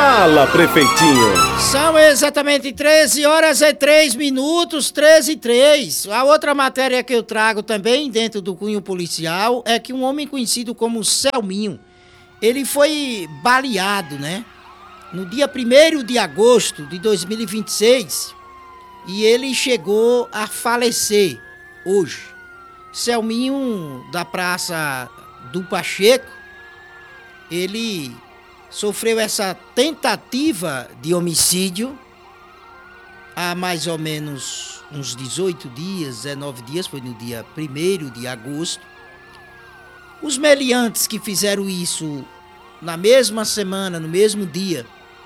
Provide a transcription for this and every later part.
Fala, prefeitinho. São exatamente 13 horas e 3 minutos, 13 e 3. A outra matéria que eu trago também dentro do cunho policial é que um homem conhecido como Selminho, ele foi baleado, né? No dia 1º de agosto de 2026 e ele chegou a falecer hoje. Selminho, da Praça do Pacheco, ele sofreu essa tentativa de homicídio há mais ou menos uns 18 dias, 19 dias, foi no dia 1º de agosto. Os meliantes que fizeram isso na mesma semana, no mesmo dia,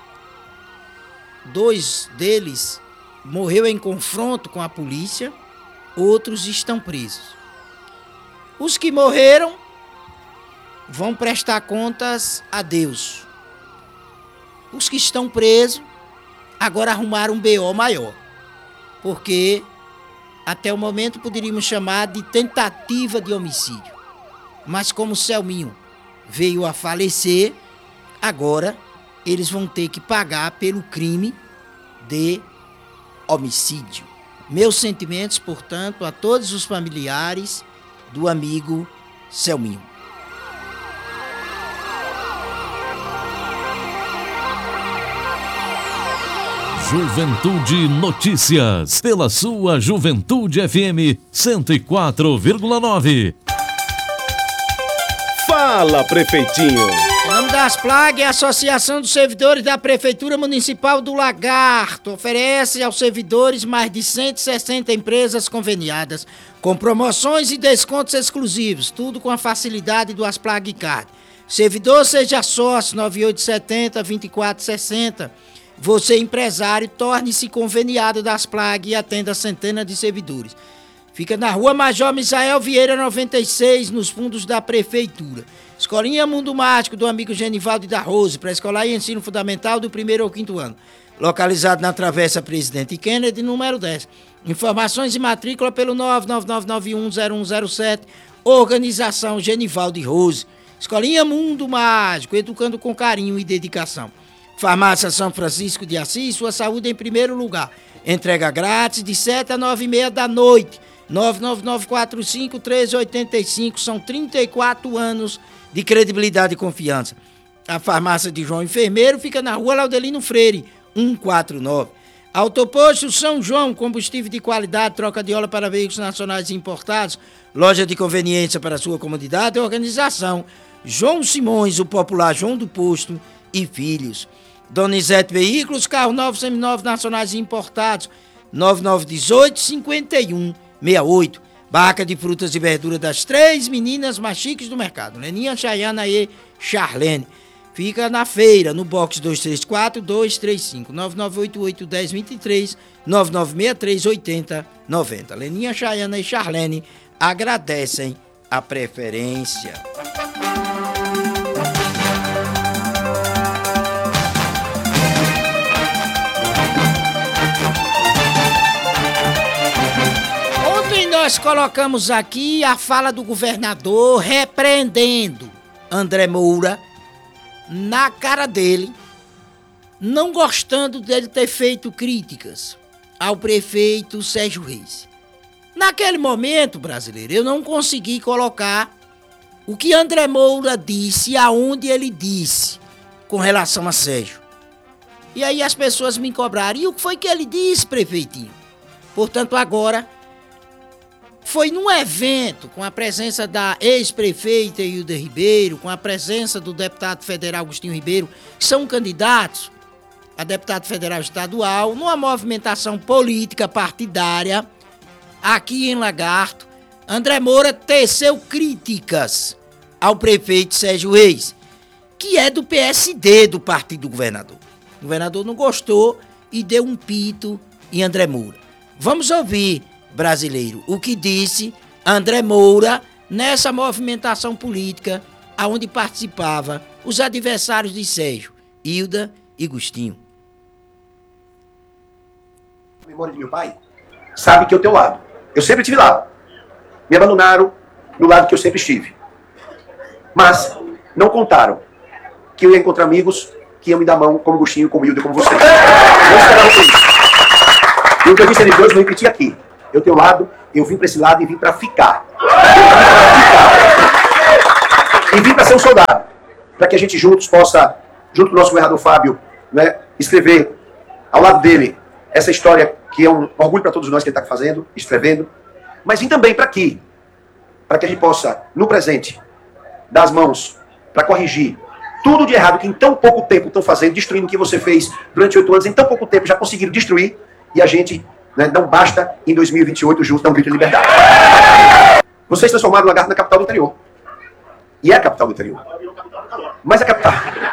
2 deles morreu em confronto com a polícia, outros estão presos. Os que morreram vão prestar contas a Deus. Os que estão presos agora arrumaram um BO maior, porque até o momento poderíamos chamar de tentativa de homicídio. Mas como o Selminho veio a falecer, agora eles vão ter que pagar pelo crime de homicídio. Meus sentimentos, portanto, a todos os familiares do amigo Selminho. Juventude Notícias, pela sua Juventude FM 104,9. Fala, prefeitinho. O nome das plagas é a Associação dos Servidores da Prefeitura Municipal do Lagarto. Oferece aos servidores mais de 160 empresas conveniadas, com promoções e descontos exclusivos, tudo com a facilidade do Asplag Card. Servidor, seja sócio, 9870-2460. Você, empresário, torne-se conveniado das Asplag e atenda centenas de servidores. Fica na Rua Major Misael Vieira 96, nos fundos da Prefeitura. Escolinha Mundo Mágico do amigo Genivaldo da Rose, pré-escolar e ensino fundamental do 1º ao 5º ano. Localizado na Travessa Presidente Kennedy, número 10. Informações e matrícula pelo 999910107. Organização Genivaldo de Rose. Escolinha Mundo Mágico, educando com carinho e dedicação. Farmácia São Francisco de Assis, sua saúde em primeiro lugar. Entrega grátis de 7 a 9h30 da noite. 99945-1385, são 34 anos de credibilidade e confiança. A farmácia de João Enfermeiro fica na Rua Laudelino Freire, 149. Autoposto São João, combustível de qualidade, troca de óleo para veículos nacionais e importados, loja de conveniência para sua comodidade e organização. João Simões, o popular João do Posto e Filhos. Donizete Veículos, carro novos, seminovos, nacionais e importados, 9918-5168. Barraca de frutas e verduras das 3 meninas mais chiques do mercado, Leninha, Chayana e Charlene. Fica na feira, no box 234-235, 9988-1023, 9963-8090. Leninha, Chayana e Charlene agradecem a preferência. Nós colocamos aqui a fala do governador repreendendo André Moura na cara dele, não gostando dele ter feito críticas ao prefeito Sérgio Reis. Naquele momento, brasileiro, eu não consegui colocar o que André Moura disse e aonde ele disse com relação a Sérgio. E aí as pessoas me cobraram, e o que foi que ele disse, prefeitinho? Portanto, agora foi num evento com a presença da ex-prefeita Hilda Ribeiro, com a presença do deputado federal Agostinho Ribeiro, que são candidatos a deputado federal estadual, numa movimentação política partidária aqui em Lagarto. André Moura teceu críticas ao prefeito Sérgio Reis, que é do PSD, do partido do governador. O governador não gostou e deu um pito em André Moura. Vamos ouvir, brasileiro, o que disse André Moura nessa movimentação política onde participavam os adversários de Sérgio, Hilda e Agostinho. A memória de meu pai sabe que eu tenho lado. Eu sempre estive lá. Me abandonaram no lado que eu sempre estive. Mas não contaram que eu ia encontrar amigos que iam me dar mão como Agostinho, como Hilda, como você. Não esperavam por isso. E o que eu disse a eles dois, vou repetir aqui. Eu tenho lado, eu vim para esse lado e vim para ficar. E vim para ser um soldado. Para que a gente juntos possa, junto com o nosso governador Fábio, né, escrever ao lado dele essa história que é um orgulho para todos nós que ele está fazendo, escrevendo. Mas vim também para aqui, para que a gente possa, no presente, dar as mãos para corrigir tudo de errado que em tão pouco tempo estão fazendo, destruindo o que você fez durante 8 anos, em tão pouco tempo já conseguiram destruir, e a gente, né, não basta em 2028 juntos dar um grito de liberdade. Vocês transformaram o Lagarto na capital do interior. E é a capital do interior. Mas a capital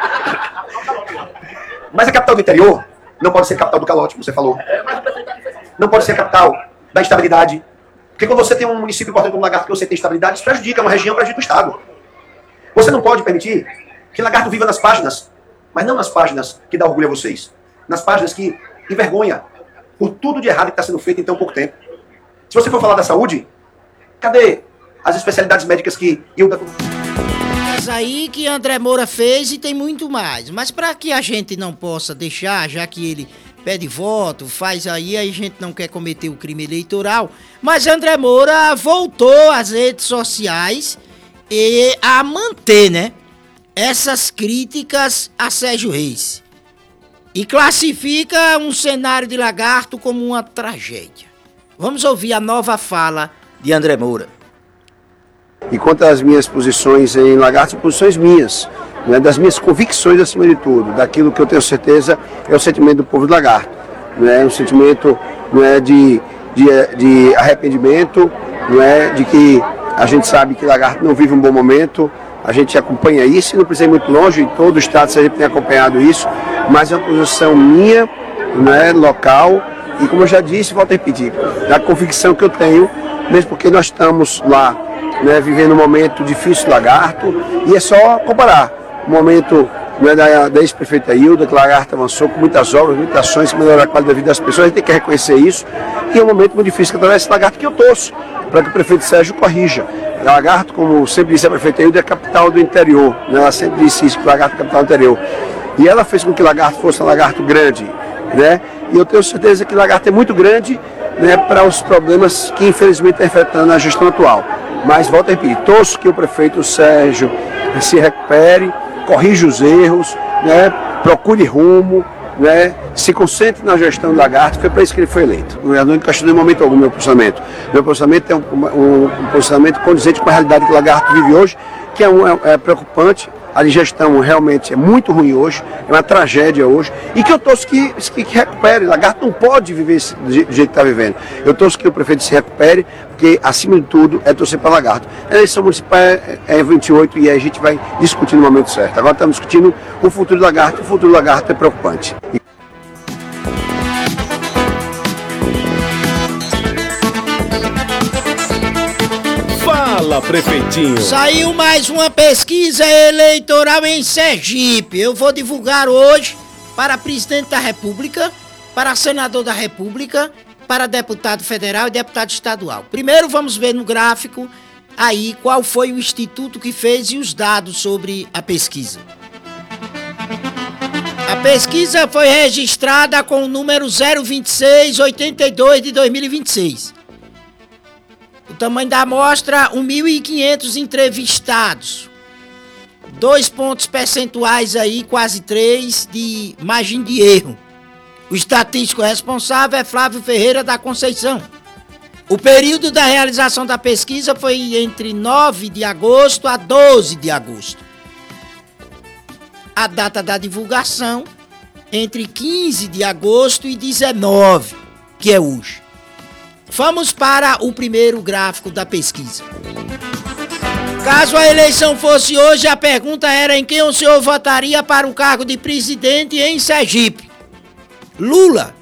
do interior não pode ser capital do calote, como você falou. Não pode ser a capital da estabilidade. Porque quando você tem um município importante como Lagarto, que você tem estabilidade, isso prejudica uma região, prejudica o Estado. Você não pode permitir que Lagarto viva nas páginas, mas não nas páginas que dá orgulho a vocês. Nas páginas que envergonha por tudo de errado que está sendo feito em tão pouco tempo. Se você for falar da saúde, cadê as especialidades médicas que Hilda... Mas aí que André Moura fez e tem muito mais. Mas para que a gente não possa deixar, já que ele pede voto, faz aí, a gente não quer cometer o crime eleitoral, mas André Moura voltou às redes sociais e a manter, né, essas críticas a Sérgio Reis. E classifica um cenário de Lagarto como uma tragédia. Vamos ouvir a nova fala de André Moura. E quanto às minhas posições em Lagarto, são posições minhas, né, das minhas convicções acima de tudo, daquilo que eu tenho certeza é o sentimento do povo de Lagarto, né, um sentimento, né, de arrependimento, né, de que a gente sabe que Lagarto não vive um bom momento, a gente acompanha isso e não precisa ir muito longe, em todo o estado a gente tem acompanhado isso, mas é uma posição minha, né, local, e como eu já disse, volto a repetir, da convicção que eu tenho, mesmo porque nós estamos lá, né, vivendo um momento difícil de Lagarto, e é só comparar o momento, né, da ex-prefeita Hilda, que Lagarto avançou com muitas obras, muitas ações que melhoraram a qualidade da vida das pessoas, a gente tem que reconhecer isso, e é um momento muito difícil que atravessa Lagarto, que eu torço para que o prefeito Sérgio corrija. Lagarto, como sempre disse a prefeita Hilda, é a capital do interior, né, ela sempre disse isso, que Lagarto é a capital do interior, e ela fez com que Lagarto fosse um Lagarto grande, né, e eu tenho certeza que Lagarto é muito grande, né, para os problemas que infelizmente está enfrentando a gestão atual. Mas, volto a repetir, torço que o prefeito Sérgio se recupere, corrija os erros, né, procure rumo, né, se concentre na gestão do Lagarto, foi para isso que ele foi eleito. Eu não questionei em momento algum meu posicionamento. Meu posicionamento é um posicionamento condizente com a realidade que o Lagarto vive hoje, que é preocupante. A gestão realmente é muito ruim hoje, é uma tragédia hoje, e que eu torço que recupere. Lagarto não pode viver do jeito que está vivendo. Eu torço que o prefeito se recupere, porque, acima de tudo, é torcer para Lagarto. A eleição municipal é 28 e a gente vai discutir no momento certo. Agora estamos discutindo o futuro do Lagarto, e o futuro do Lagarto é preocupante. Fala, prefeitinho. Saiu mais uma pesquisa eleitoral em Sergipe. Eu vou divulgar hoje para presidente da República, para senador da República, para deputado federal e deputado estadual. Primeiro vamos ver no gráfico aí qual foi o instituto que fez e os dados sobre a pesquisa. A pesquisa foi registrada com o número 02682 de 2026. O tamanho da amostra, 1.500 entrevistados. 2 pontos percentuais aí, quase 3, de margem de erro. O estatístico responsável é Flávio Ferreira da Conceição. O período da realização da pesquisa foi entre 9 de agosto a 12 de agosto. A data da divulgação, entre 15 de agosto e 19, que é hoje. Vamos para o primeiro gráfico da pesquisa. Caso a eleição fosse hoje, a pergunta era em quem o senhor votaria para o cargo de presidente em Sergipe. Lula,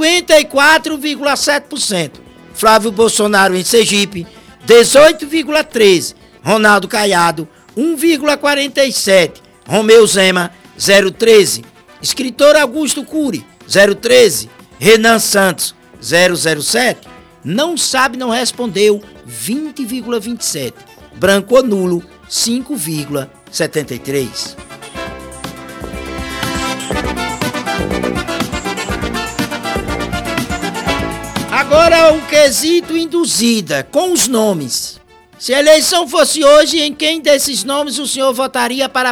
54,7%. Flávio Bolsonaro em Sergipe, 18,13%. Ronaldo Caiado, 1,47%. Romeu Zema, 0,13%. Escritor Augusto Cury, 0,13%. Renan Santos, 0,07%. Não sabe, não respondeu, 20,27%. Branco ou nulo, 5,73%. Agora o quesito induzida, com os nomes. Se a eleição fosse hoje, em quem desses nomes o senhor votaria para